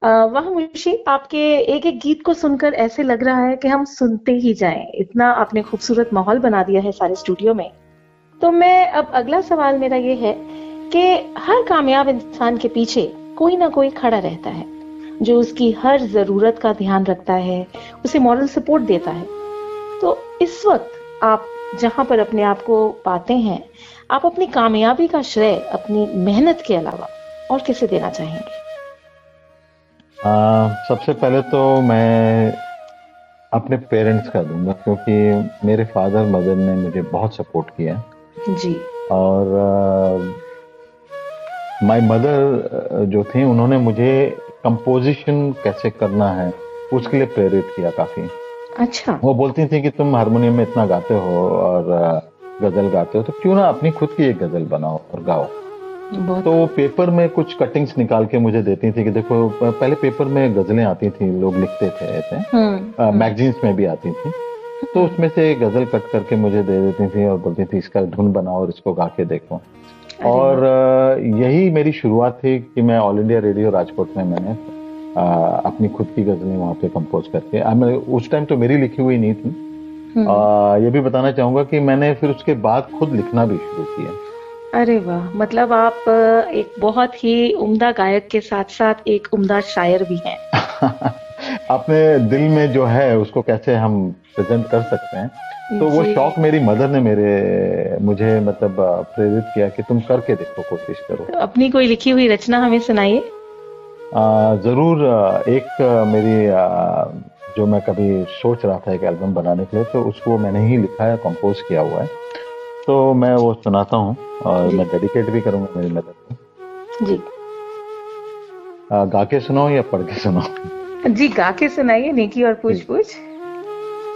वाह मुंशी, आपके एक एक गीत को सुनकर ऐसे लग रहा है कि हम सुनते ही जाएं। इतना आपने खूबसूरत माहौल बना दिया है सारे स्टूडियो में। तो मैं अब अगला सवाल मेरा ये है कि हर कामयाब इंसान के पीछे कोई ना कोई खड़ा रहता है जो उसकी हर जरूरत का ध्यान रखता है, उसे मॉरल सपोर्ट देता है। तो इस वक्त आप जहां पर अपने आप को पाते हैं, आप अपनी कामयाबी का श्रेय अपनी मेहनत के अलावा और किसे देना चाहेंगे? सबसे पहले तो मैं अपने पेरेंट्स का दूंगा, क्योंकि मेरे फादर मदर ने मुझे बहुत सपोर्ट किया है। जी। और माय मदर जो थी, उन्होंने मुझे कंपोजिशन कैसे करना है उसके लिए प्रेरित किया काफी। अच्छा। वो बोलती थी कि तुम हारमोनियम में इतना गाते हो और गजल गाते हो, तो क्यों ना अपनी खुद की एक गजल बनाओ और गाओ। बहुत तो खूब। पेपर में कुछ कटिंग्स निकाल के मुझे देती थी कि देखो, पहले पेपर में गजलें आती थी, लोग लिखते थे ऐसे, हम्म। मैगजीन्स में भी आती थी। तो उसमें से गजल कट करके मुझे दे देती थी और बोलती थी इसका धुन बनाओ और इसको गा के देखो। अरे वाह। और यही मेरी शुरुआत थी कि मैं ऑल इंडिया रेडियो राजकोट में मैंने अपनी खुद की गजलें वहाँ पे कंपोज करके, उस टाइम तो मेरी लिखी हुई नहीं थी। हम्म। ये भी बताना चाहूंगा कि मैंने फिर उसके बाद खुद लिखना भी शुरू किया। अरे वाह, मतलब आप एक बहुत ही उम्दा गायक के साथ साथ एक उम्दा शायर भी हैं। अपने दिल में जो है उसको कैसे हम प्रेजेंट कर सकते हैं, तो वो जी। शौक मेरी मदर ने मुझे मतलब प्रेरित किया कि तुम करके देखो, कोशिश करो। तो अपनी कोई लिखी हुई रचना हमें सुनाइए। जरूर। एक मेरी जो मैं कभी सोच रहा था एक एल्बम बनाने के लिए, तो उसको मैंने ही लिखा है, कंपोज किया हुआ है। तो मैं वो सुनाता हूँ और जी। मैं डेडिकेट भी करूंगा मेरी मदर को। जी। गा के सुनाओ या पढ़ के सुनाओ? जी, गा के सुनाइए, नेकी और पूछ ठीक। पूछ।